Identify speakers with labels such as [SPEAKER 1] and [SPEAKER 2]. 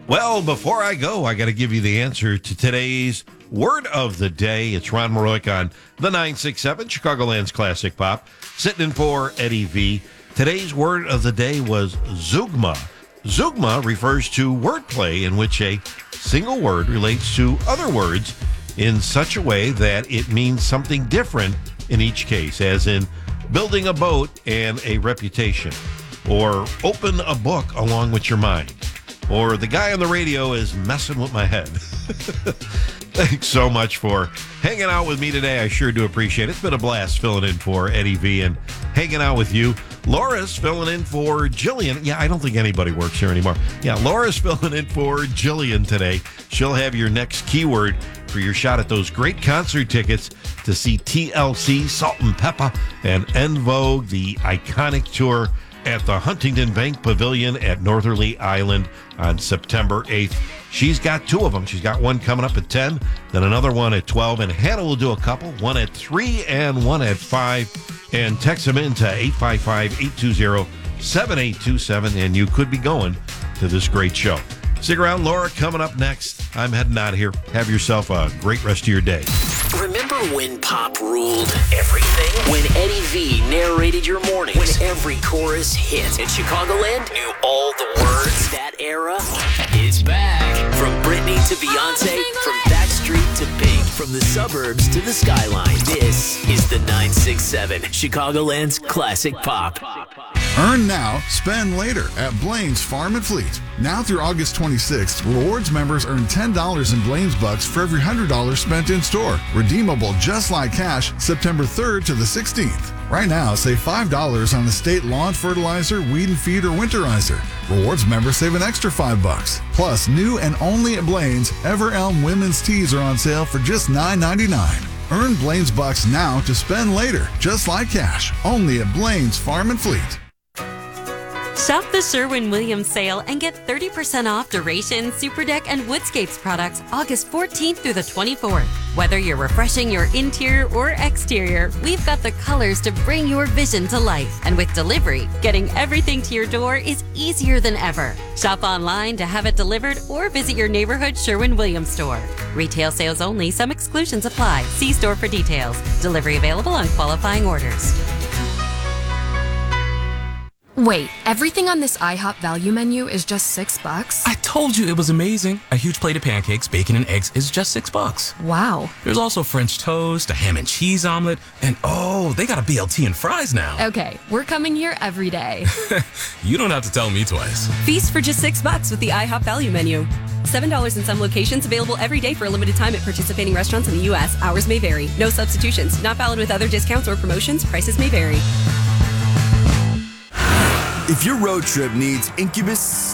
[SPEAKER 1] Well, before I go, I got to give you the answer to today's word of the day. It's Ron Maroik on the 967 Chicagoland's Classic Pop, sitting in for Eddie V. Today's word of the day was zeugma. Zeugma refers to wordplay in which a single word relates to other words in such a way that it means something different in each case, as in building a boat and a reputation, or open a book along with your mind, or the guy on the radio is messing with my head. Thanks so much for hanging out with me today. I sure do appreciate it. It's been a blast filling in for Eddie V and hanging out with you. Laura's filling in for Jillian. Yeah, I don't think anybody works here anymore. Yeah, Laura's filling in for Jillian today. She'll have your next keyword for your shot at those great concert tickets to see TLC, Salt and Pepper, and En Vogue, the iconic tour at the Huntington Bank Pavilion at Northerly Island on September 8th. She's got two of them. She's got one coming up at 10, then another one at 12, and Hannah will do a couple, one at 3 and one at 5. And text them in to 855-820-7827, and you could be going to this great show. Stick around, Laura, coming up next. I'm heading out of here. Have yourself a great rest of your day.
[SPEAKER 2] Remember when pop ruled everything? When Eddie V narrated your mornings? When every chorus hit and Chicagoland knew all the words? That era is back. From Britney to Beyonce, from Backstreet to Pink, from the suburbs to the skyline, this is the 967 Chicagoland's Classic Pop.
[SPEAKER 3] Earn now, spend later at Blaine's Farm and Fleet. Now through August 26th, rewards members earn $10 in Blaine's Bucks for every $100 spent in store. Redeemable just like cash, September 3rd to the 16th. Right now, save $5 on estate lawn fertilizer, weed and feed, or winterizer. Rewards members save an extra $5. Plus, new and only at Blaine's, Ever Elm women's tees are on sale for just $9.99. Earn Blaine's Bucks now to spend later, just like cash. Only at Blaine's Farm and Fleet.
[SPEAKER 4] Shop the Sherwin-Williams sale and get 30% off Duration, Superdeck, and Woodscapes products August 14th through the 24th. Whether you're refreshing your interior or exterior, we've got the colors to bring your vision to life. And with delivery, getting everything to your door is easier than ever. Shop online to have it delivered or visit your neighborhood Sherwin-Williams store. Retail sales only. Some exclusions apply. See store for details. Delivery available on qualifying orders.
[SPEAKER 5] Wait, everything on this IHOP value menu is just $6?
[SPEAKER 6] I told you it was amazing. A huge plate of pancakes, bacon, and eggs is just $6.
[SPEAKER 5] Wow.
[SPEAKER 6] There's also French toast, a ham and cheese omelet, and oh, they got a BLT and fries now.
[SPEAKER 5] Okay, we're coming here every day.
[SPEAKER 6] You don't have to tell me twice.
[SPEAKER 7] Feast for just $6 with the IHOP value menu. $7 in some locations, available every day for a limited time at participating restaurants in the U.S. Hours may vary. No substitutions. Not valid with other discounts or promotions. Prices may vary.
[SPEAKER 8] If your road trip needs Incubus